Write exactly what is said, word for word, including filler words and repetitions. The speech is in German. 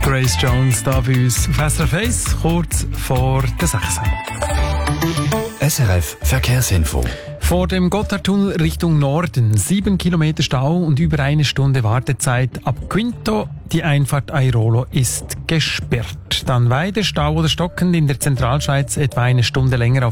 Grace Jones da bei uns auf S R F eins, kurz vor der sechs. S R F Verkehrsinfo. Vor dem Gotthardtunnel Richtung Norden sieben Kilometer Stau und über eine Stunde Wartezeit ab Quinto. Die Einfahrt Airolo ist gesperrt. Dann weiter Stau oder stockend in der Zentralschweiz etwa eine Stunde länger auf